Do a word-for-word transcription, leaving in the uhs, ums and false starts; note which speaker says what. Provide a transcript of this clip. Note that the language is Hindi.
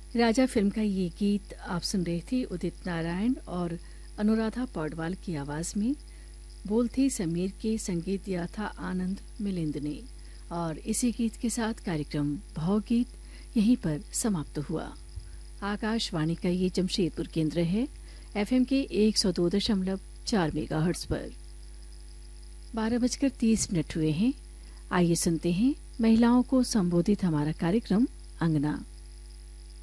Speaker 1: राजा फिल्म का ये गीत आप सुन रहे थे उदित नारायण और अनुराधा पौडवाल की आवाज में। बोल थे समीर के, संगीत दिया था आनंद मिलिंद ने। और इसी गीत के साथ कार्यक्रम भावगीत यहीं पर समाप्त हुआ। आकाशवाणी का ये जमशेदपुर केंद्र है, एफएम के एक सौ दो दशमलव चार मेगाहर्ट्ज पर। बारह बजकर तीस मिनट हुए हैं। आइए सुनते हैं महिलाओं को संबोधित हमारा कार्यक्रम अंगना।